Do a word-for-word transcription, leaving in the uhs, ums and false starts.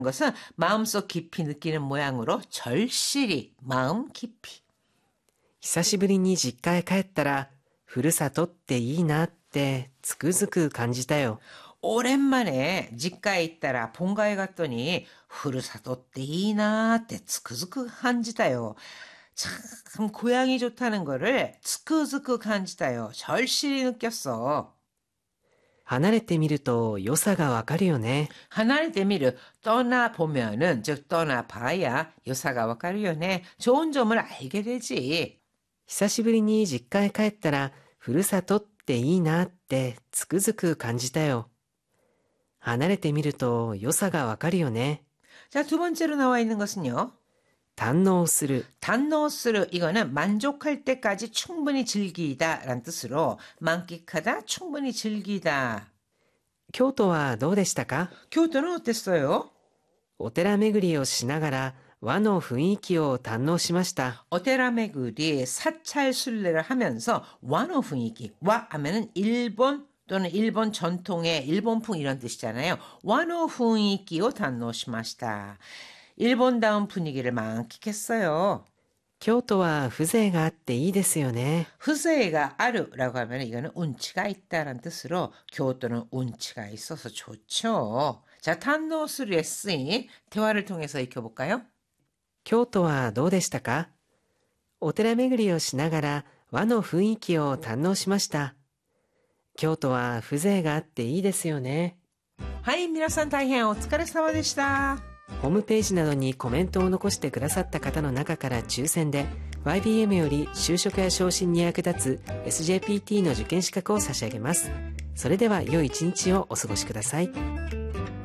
것은 마음속 깊이 느끼는 모양으로 절실히, 마음 깊이. 久しぶりに実家へ帰ったら、ふるさとっていいなってつくづく感じたよ。 오랜만에 집가에 있다라 본가에 갔더니 후르사도 때 이나 때 츠크즈크 한지다요. 참 고향이 좋다는 거를 츠크즈크 한지다요. 절실히 느꼈어. 離れてみると良さがわかるよね。 하나를 미르 떠나보면은 즉 떠나봐야 요사가 와까르요네. 좋은 점을 알게 되지. 久しぶりに実家へ帰ったら、ふるさとっていいなってつくづく感じたよ。 離れてみると良さがわかるよね。 자, 두 번째로 나와 있는 것은요. 堪能する。 단노스르 이거는 만족할 때까지 충분히 즐기다 라는 뜻으로 만끽하다, 충분히 즐기다. 京都はどうでしたか？ 교토는 어땠어요? お寺巡りをしながら和の雰囲気を堪能しました。 오테라메구리 사찰 순례를 하면서 와노 분위기, 와 하면은 일본 또는 일본 전통의 일본풍 이런 뜻이잖아요. 와노 분위기を 堪能しました. 일본다운 분위기를 만끽했어요. 京都は風情があっていいですよね。 후세가 아르라고 하면 이거는 운치가 있다라는 뜻으로 교토는 운치가 있어서 좋죠. 자, 탄노스루에 쓰인 대화를 통해서 익혀볼까요? 京都はどうでしたか？お寺巡りをしながら和の雰囲気を堪能しました。京都は風情があっていいですよね。 はい、皆さん大変お疲れ様でした。 ホームページなどにコメントを残してくださった方の中から抽選で ワイビーエム より就職や昇進に役立つ エスジェーピーティー の受験資格を差し上げます。それでは良い一日をお過ごしください。